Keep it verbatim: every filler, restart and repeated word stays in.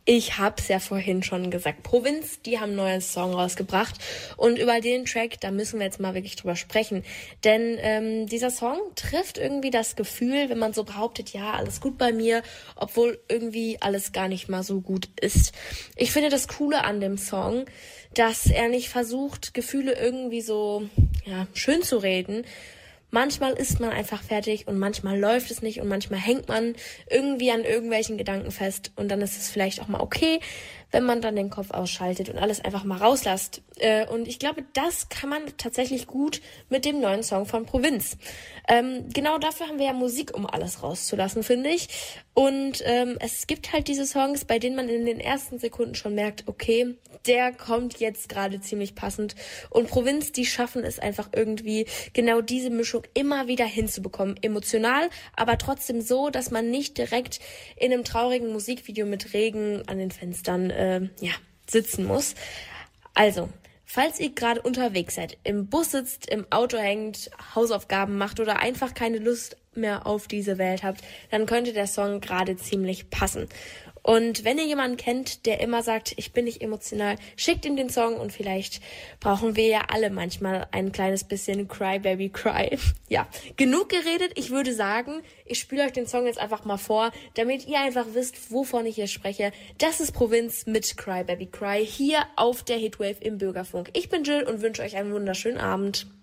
Ich hab's ja vorhin schon gesagt. Provinz, die haben einen neuen Song rausgebracht. Und über den Track, da müssen wir jetzt mal wirklich drüber sprechen. Denn ähm, dieser Song trifft irgendwie das Gefühl, wenn man so behauptet, ja, alles gut bei mir, obwohl irgendwie alles gar nicht mal so gut ist. Ich finde das Coole an dem Song, dass er nicht versucht, Gefühle irgendwie so ja schön zu reden. Manchmal ist man einfach fertig und manchmal läuft es nicht und manchmal hängt man irgendwie an irgendwelchen Gedanken fest und dann ist es vielleicht auch mal okay, wenn man dann den Kopf ausschaltet und alles einfach mal rauslässt. Äh, und ich glaube, das kann man tatsächlich gut mit dem neuen Song von Provinz. Ähm, genau dafür haben wir ja Musik, um alles rauszulassen, finde ich. Und ähm, es gibt halt diese Songs, bei denen man in den ersten Sekunden schon merkt, okay, der kommt jetzt gerade ziemlich passend. Und Provinz, die schaffen es einfach irgendwie, genau diese Mischung immer wieder hinzubekommen. Emotional, aber trotzdem so, dass man nicht direkt in einem traurigen Musikvideo mit Regen an den Fenstern äh, ja, sitzen muss. Also, falls ihr gerade unterwegs seid, im Bus sitzt, im Auto hängt, Hausaufgaben macht oder einfach keine Lust mehr auf diese Welt habt, dann könnte der Song gerade ziemlich passen. Und wenn ihr jemanden kennt, der immer sagt, ich bin nicht emotional, schickt ihm den Song und vielleicht brauchen wir ja alle manchmal ein kleines bisschen Cry Baby Cry. Ja, genug geredet. Ich würde sagen, ich spiele euch den Song jetzt einfach mal vor, damit ihr einfach wisst, wovon ich hier spreche. Das ist Provinz mit Cry Baby Cry hier auf der Hitwave im Bürgerfunk. Ich bin Jill und wünsche euch einen wunderschönen Abend.